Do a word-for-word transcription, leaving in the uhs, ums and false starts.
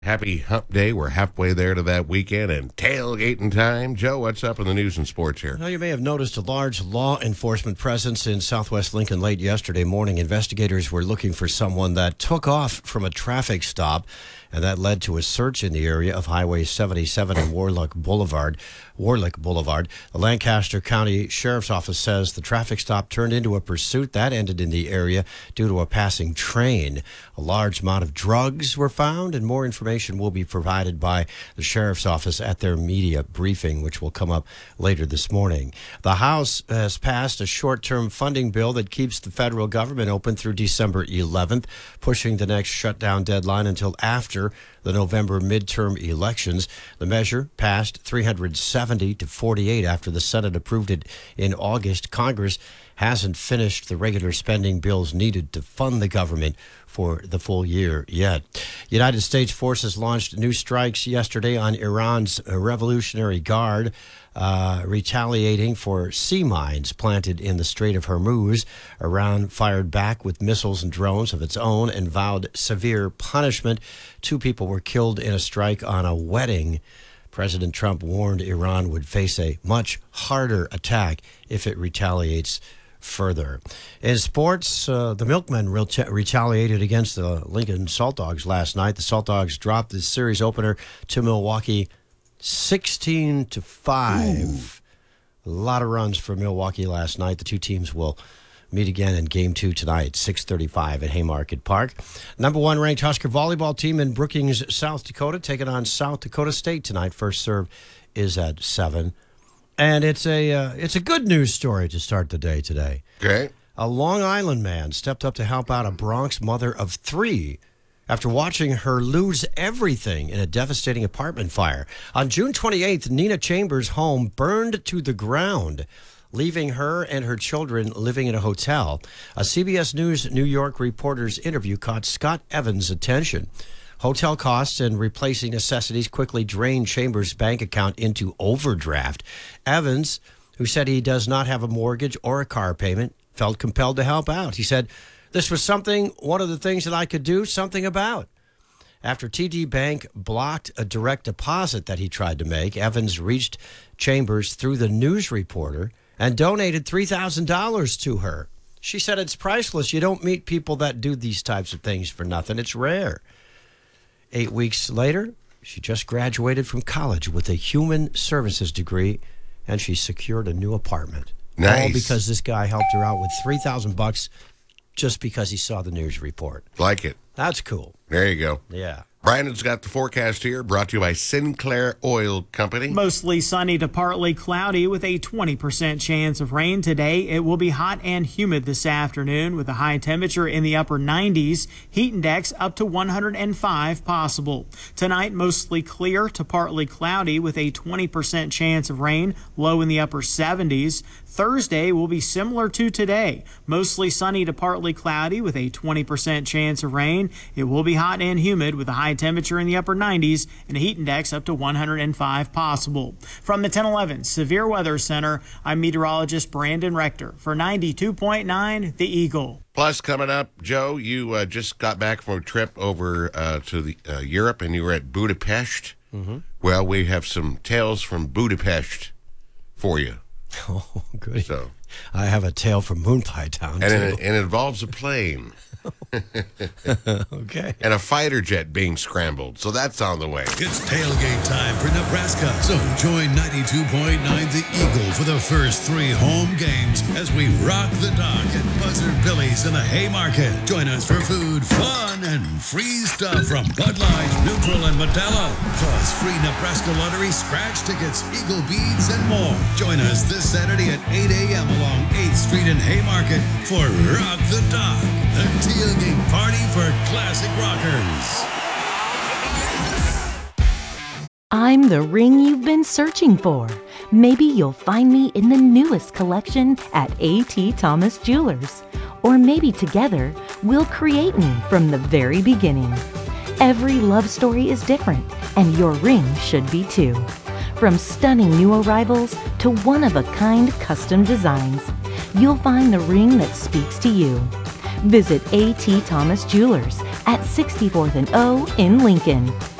Happy hump day. We're halfway there to that weekend and tailgating time. Joe, what's up in the news and sports here? Well, you may have noticed a large law enforcement presence in Southwest Lincoln late yesterday morning. Investigators were looking for someone that took off from a traffic stop, and that led to a search in the area of Highway seventy-seven and Warlick Boulevard. Warlick Boulevard. The Lancaster County Sheriff's Office says the traffic stop turned into a pursuit that ended in the area due to a passing train. A large amount of drugs were found, and more information will be provided by the Sheriff's Office at their media briefing, which will come up later this morning. The House has passed a short-term funding bill that keeps the federal government open through December eleventh, pushing the next shutdown deadline until after the November midterm elections. The measure passed three hundred seventy to forty-eight after the Senate approved it in August. Congress hasn't finished the regular spending bills needed to fund the government for the full year yet. United States forces launched new strikes yesterday on Iran's Revolutionary Guard, uh, retaliating for sea mines planted in the Strait of Hormuz. Iran fired back with missiles and drones of its own and vowed severe punishment. Two people were killed in a strike on a wedding. President Trump warned Iran would face a much harder attack if it retaliates further. In sports, uh, the Milkmen reta- retaliated against the Lincoln Salt Dogs last night. The Salt Dogs dropped the series opener to Milwaukee sixteen to five. Ooh. A lot of runs for Milwaukee last night. The two teams will meet again in game two tonight, six thirty-five at Haymarket Park. Number one ranked Husker volleyball team in Brookings, South Dakota, taking on South Dakota State tonight. First serve is at seven. And it's a uh, it's a good news story to start the day today. Okay. A Long Island man stepped up to help out a Bronx mother of three after watching her lose everything in a devastating apartment fire. On June twenty-eighth, Nina Chambers' home burned to the ground, leaving her and her children living in a hotel. A C B S News New York reporter's interview caught Scott Evans' attention. Hotel costs and replacing necessities quickly drained Chambers' bank account into overdraft. Evans, who said he does not have a mortgage or a car payment, felt compelled to help out. He said, "This was something, one of the things that I could do something about." After T D Bank blocked a direct deposit that he tried to make, Evans reached Chambers through the news reporter and donated three thousand dollars to her. She said, "It's priceless. You don't meet people that do these types of things for nothing. It's rare." Eight weeks later, she just graduated from college with a human services degree, and she secured a new apartment. Nice. All because this guy helped her out with three thousand bucks just because he saw the news report. Like it. That's cool. There you go. Yeah. Brandon's got the forecast here, brought to you by Sinclair Oil Company. Mostly sunny to partly cloudy with a twenty percent chance of rain today. It will be hot and humid this afternoon with a high temperature in the upper nineties. Heat index up to one hundred five possible. Tonight, mostly clear to partly cloudy with a twenty percent chance of rain, low in the upper seventies. Thursday will be similar to today. Mostly sunny to partly cloudy with a twenty percent chance of rain. It will be hot and humid with a high temperature in the upper nineties and a heat index up to one hundred five possible. From the ten eleven Severe Weather Center, I'm meteorologist Brandon Rector for ninety-two point nine The Eagle. Plus, coming up, Joe, you uh, just got back from a trip over uh, to the, uh, Europe, and you were at Budapest. Mm-hmm. Well, we have some tales from Budapest for you. Oh, good. So, I have a tale from Moon Pie Town, and too. it, and it involves a plane. Okay. And a fighter jet being scrambled. So that's on the way. It's tailgate time for Nebraska. So join ninety-two point nine The Eagle for the first three home games as we rock the dock at Buzzard Billy's in the Haymarket. Join us for food, fun, and free stuff from Bud Light, Neutral, and Modelo. Plus free Nebraska Lottery scratch tickets, Eagle beads, and more. Join us this Saturday at eight a.m. along eighth Street in Haymarket for Rock the Dock, the tailgate party for classic rockers. I'm the ring you've been searching for. Maybe you'll find me in the newest collection at A T Thomas Jewelers. Or maybe together, we'll create me from the very beginning. Every love story is different, and your ring should be too. From stunning new arrivals to one-of-a-kind custom designs, you'll find the ring that speaks to you. Visit A T Thomas Jewelers at sixty-fourth and O in Lincoln.